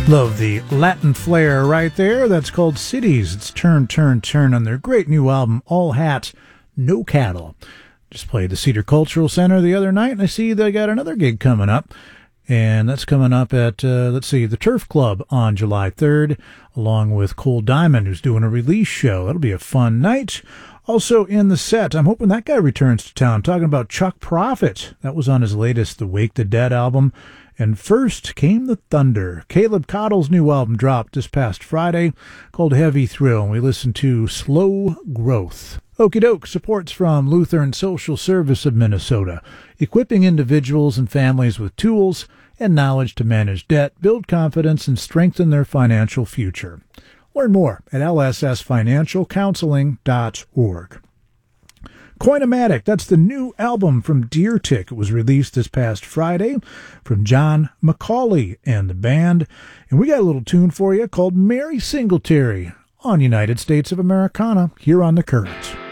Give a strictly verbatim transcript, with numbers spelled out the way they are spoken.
Love the Latin flair right there. That's called Cities. It's Turn, Turn, Turn on their great new album, All Hats, No Cattle. Just played the Cedar Cultural Center the other night, and I see they got another gig coming up. And that's coming up at, uh, let's see, the Turf Club on July third, along with Cole Diamond, who's doing a release show. That'll be a fun night. Also in the set, I'm hoping that guy returns to town, talking about Chuck Prophet. That was on his latest The Wake the Dead album. And first came the thunder. Caleb Cottle's new album dropped this past Friday called Heavy Thrill, and we listened to Slow Growth. Okie doke, supports from Lutheran Social Service of Minnesota, equipping individuals and families with tools and knowledge to manage debt, build confidence, and strengthen their financial future. Learn more at L S S financial counseling dot org. Coinomatic, that's the new album from Deer Tick. It was released this past Friday from John McCauley and the band. And we got a little tune for you called Mary Singletary on United States of Americana here on The Current.